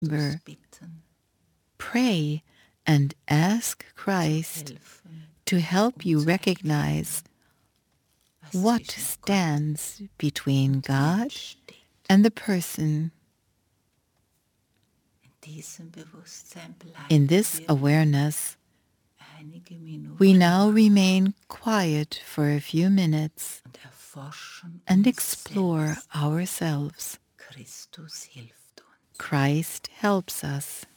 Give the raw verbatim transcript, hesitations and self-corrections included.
Pray and ask Christ to help you recognize what stands between God and the person. In this awareness, we now remain quiet for a few minutes and explore ourselves. Christ helps us.